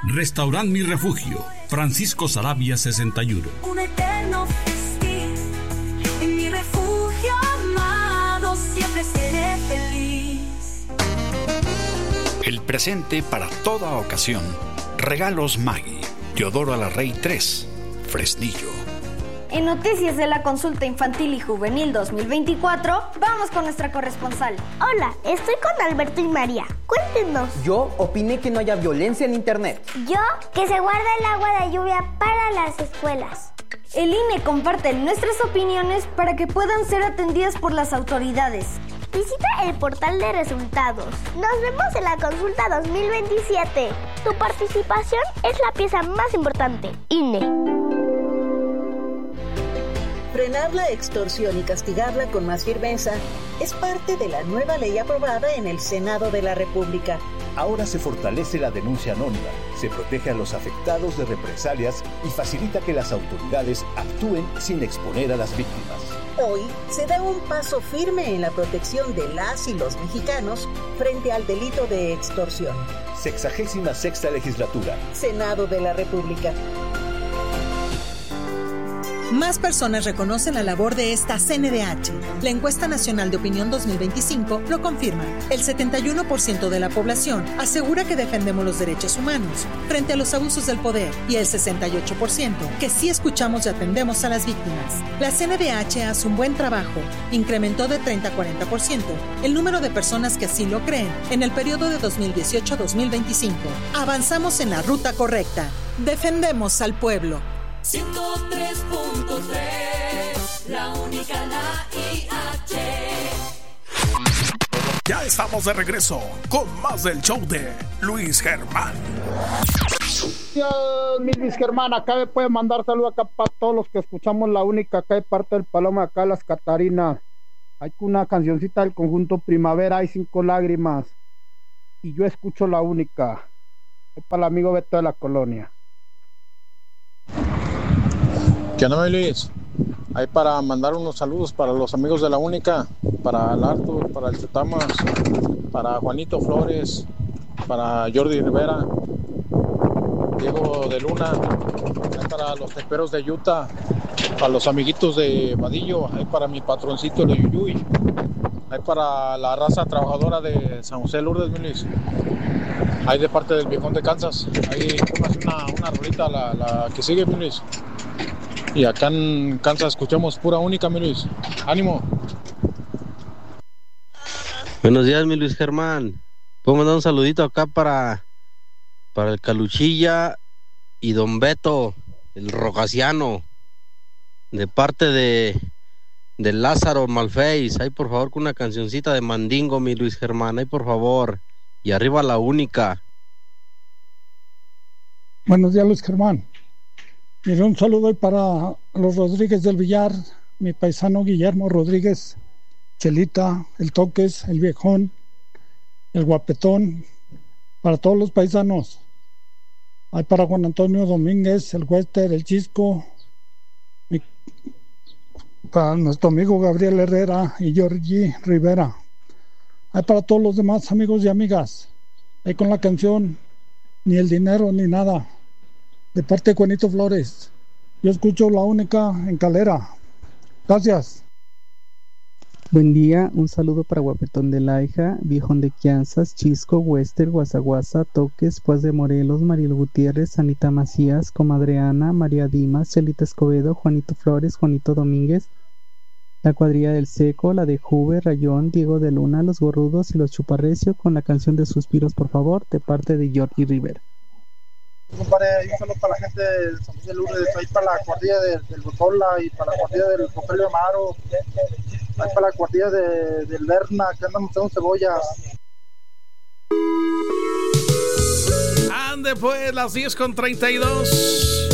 Restaurant Mi Refugio, Francisco Saravia 61. Un eterno festín, en mi refugio amado siempre seré feliz. El presente para toda ocasión. Regalos Maggi, Teodoro Alarrey 3, Fresnillo. En Noticias de la Consulta Infantil y Juvenil 2024, vamos con nuestra corresponsal. Hola, estoy con Alberto y María. Cuéntenos. Yo opiné que no haya violencia en internet. Yo, que se guarda el agua de lluvia para las escuelas. El INE comparte nuestras opiniones para que puedan ser atendidas por las autoridades. Visita el portal de resultados. Nos vemos en la consulta 2027. Tu participación es la pieza más importante. INE. Frenar la extorsión y castigarla con más firmeza es parte de la nueva ley aprobada en el Senado de la República. Ahora se fortalece la denuncia anónima, se protege a los afectados de represalias y facilita que las autoridades actúen sin exponer a las víctimas. Hoy se da un paso firme en la protección de las y los mexicanos frente al delito de extorsión. 66ª legislatura. Senado de la República. Más personas reconocen la labor de esta CNDH. La Encuesta Nacional de Opinión 2025 lo confirma. El 71% de la población asegura que defendemos los derechos humanos frente a los abusos del poder y el 68% que sí escuchamos y atendemos a las víctimas. La CNDH hace un buen trabajo. Incrementó de 30 a 40% el número de personas que así lo creen en el periodo de 2018 a 2025. Avanzamos en la ruta correcta. Defendemos al pueblo. 103.3, la única, la IH. Ya estamos de regreso con más del show de Luis Germán. Mi Luis Germán, acá me puede mandar saludos acá para todos los que escuchamos la única, acá de parte del Paloma, acá las Catarinas. Hay una cancioncita del conjunto Primavera, hay 5 lágrimas. Y yo escucho la única. Es para el amigo Beto de la Colonia. ¿Qué onda, mi Luis? Hay para mandar unos saludos para los amigos de la única, para el Artur, para el Chutamas, para Juanito Flores, para Jordi Rivera, Diego de Luna, para los teperos de Utah, para los amiguitos de Vadillo, hay para mi patroncito de Yuyuy, hay para la raza trabajadora de San José Lourdes, mi Luis. Hay de parte del Viejón de Kansas, ahí una rolita, la que sigue, mi Luis. Y acá en Kansas escuchamos pura única, mi Luis. ¡Ánimo! Buenos días, mi Luis Germán. Puedo mandar un saludito acá para el Caluchilla y Don Beto, el Rogaciano, de parte de Lázaro Malfeis. Ahí, por favor, con una cancioncita de Mandingo, mi Luis Germán. Ahí, por favor. Y arriba la única. Buenos días, Luis Germán. Mira, un saludo hoy para los Rodríguez del Villar, mi paisano Guillermo Rodríguez, Chelita, el Toques, el Viejón, el Guapetón, para todos los paisanos. Hay para Juan Antonio Domínguez, el Wester, el Chisco, para nuestro amigo Gabriel Herrera y Georgie Rivera. Hay para todos los demás amigos y amigas. Hay con la canción Ni el dinero ni nada, de parte de Juanito Flores. Yo escucho la única en Calera. Gracias. Buen día, un saludo para Guapetón de Laija, Viejón de Kansas, Chisco, Wester, Guasaguasa, Toques, Pues de Morelos, Mariel Gutiérrez, Anita Macías, Comadre Ana, María Dimas, Chelita Escobedo, Juanito Flores, Juanito Domínguez, la cuadrilla del Seco, la de Juve, Rayón, Diego de Luna, los Gorrudos y los Chuparrecio, con la canción de Suspiros, por favor, de parte de Jordi Rivera. Compadre, un saludo para la gente de San José Lourdes, ahí para la cuadrilla del Botola y para la cuadrilla del Rogelio Amaro, ahí para la cuadrilla del Lerna, que andan mostrando cebollas. Ande pues, las 10:32.